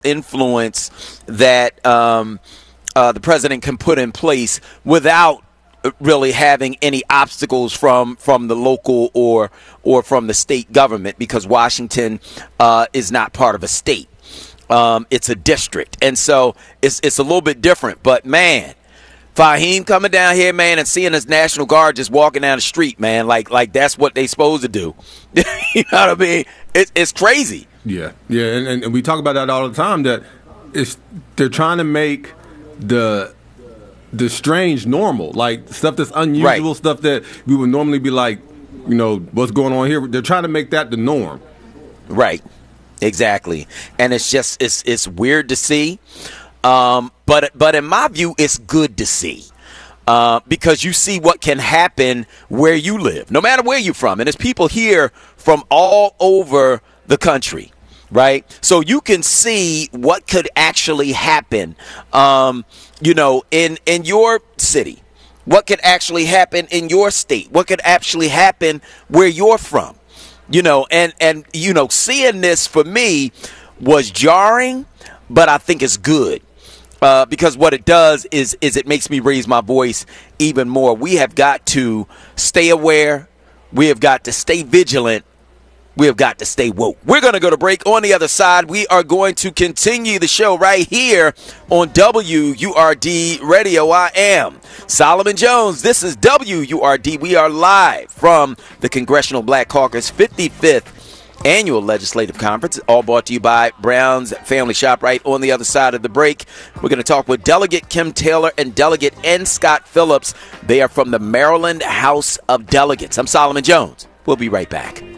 influence that the president can put in place without really having any obstacles from the local or from the state government, because Washington is not part of a state. It's a district. And so it's a little bit different. But, man, Fahim coming down here, man, and seeing his National Guard just walking down the street, man, like that's what they supposed to do. You know what I mean? It's crazy. Yeah, and we talk about that all the time, that they're trying to make the strange normal, like stuff that's unusual, right. Stuff that we would normally be like, you know, what's going on here? They're trying to make that the norm. Right. Exactly. And it's just it's weird to see. But in my view, it's good to see. Because you see what can happen where you live, no matter where you're from. And there's people here from all over the country, right? So you can see what could actually happen, you know, in your city. What could actually happen in your state? What could actually happen where you're from? You know, and you know, seeing this for me was jarring, but I think it's good. Because what it does is it makes me raise my voice even more. We have got to stay aware. We have got to stay vigilant. We have got to stay woke. We're going to go to break. On the other side, we are going to continue the show right here on WURD Radio. I am Solomon Jones. This is WURD. We are live from the Congressional Black Caucus 55th Annual Legislative Conference, all brought to you by Brown's Family Shop. Right on the other side of the break, we're going to talk with Delegate Kim Taylor and Delegate N. Scott Phillips. They are from the Maryland House of Delegates. I'm Solomon Jones. We'll be right back.